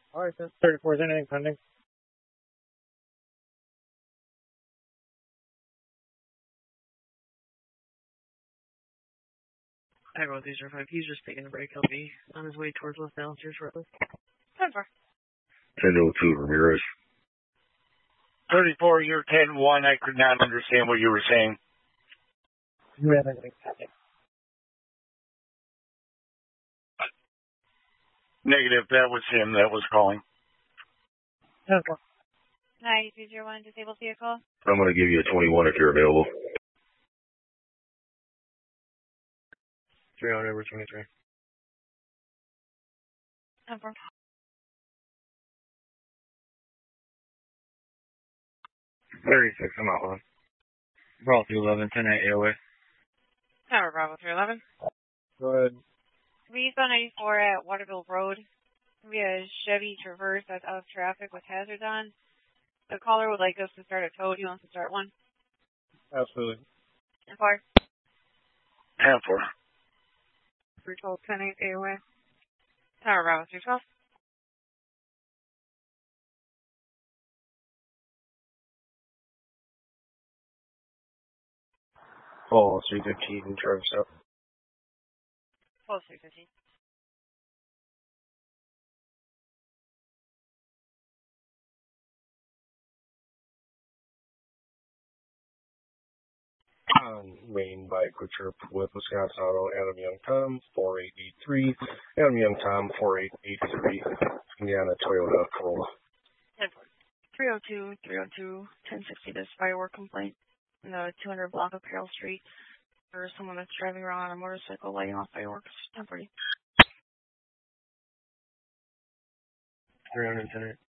All right, then. 34, is anything pending? I wrote these are 5. He's just taking a break. He'll be on his way towards Los Angeles here shortly. 10-4. 10-02, Ramirez. 34, you're 10-1. I could not understand what you were saying. You have anything pending? Negative. That was him that was calling. 10-4. Hi, 301, disabled vehicle. I'm going to give you a 21 if you're available. 3 on over 23. 10-4. 36, I'm out one. Bravo 311, 10-8 AOA. Tower Bravo 311. Go ahead. We saw 94 at Waterville Road. We had a Chevy Traverse that's out of traffic with hazards on. The caller would like us to start a tow. He wants to start one. Absolutely. 10-4. 10-4. 312, 10-8 AOA. Tower Bravo 312. Oh, 315, Travis up. 12, 315. Main bike trip with Wisconsin Auto, Adam Young Tom, 4883. Adam Young Tom, 4883. Indiana Toyota Corolla. 302, 1060, this firework complaint in the 200 block of Carroll Street for someone that's driving around on a motorcycle lighting off fireworks. 1040. 310.